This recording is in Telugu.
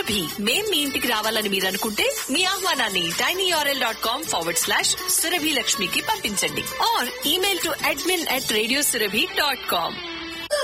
సురభి. మేం మీ ఇంటికి రావాలని మీరు అనుకుంటే మీ ఆహ్వానాన్ని tinyurl.com/సురభి లక్ష్మికి పంపించండి. Are email to admin@radiosurabhi.com.